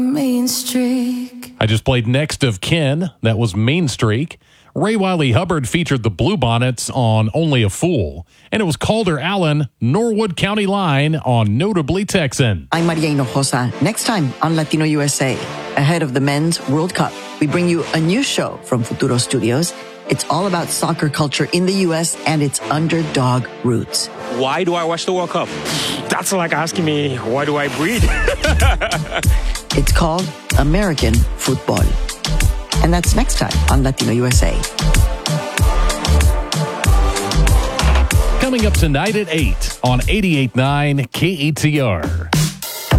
Mean Streak. I just played Next of Kin. That was Mean Streak. Ray Wiley Hubbard featured the Bluebonnets on Only a Fool. And it was Calder Allen, Norwood County Line on Notably Texan. I'm Maria Hinojosa. Next time on Latino USA, ahead of the Men's World Cup, we bring you a new show from Futuro Studios. It's all about soccer culture in the U.S. and its underdog roots. Why do I watch the World Cup? That's like asking me, why do I breathe? It's called American Football. And that's next time on Latino USA. Coming up tonight at 8 on 88.9 KETR.